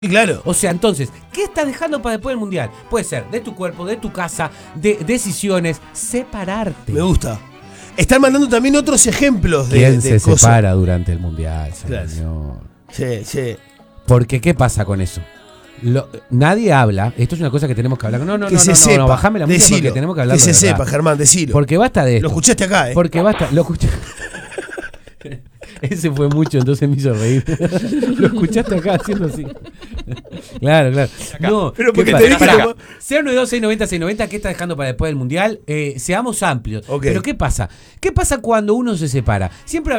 Y claro. O sea, entonces, ¿qué estás dejando para después del mundial? Puede ser de tu cuerpo, de tu casa, de decisiones, separarte. Me gusta. Están mandando también otros ejemplos de ¿Quién se cosas. separa durante el mundial, Claro. señor? Sí. Porque, ¿qué pasa con eso? Nadie habla, esto es una cosa que tenemos que hablar. No, Que se sepa. no, bajame la música porque Decilo. tenemos que hablar. Que se sepa, Germán, decilo. Porque basta de esto. Lo escuchaste acá, ¿eh? Porque basta, lo escuché. Ese fue mucho, entonces me hizo reír. Lo escuchaste acá haciendo así. Claro. No, pero porque ¿qué te pasa? dije Pará. 092-690-690, ¿qué está dejando para después del mundial? Seamos amplios. Ok. Pero ¿qué pasa? ¿Qué pasa cuando uno se separa? Siempre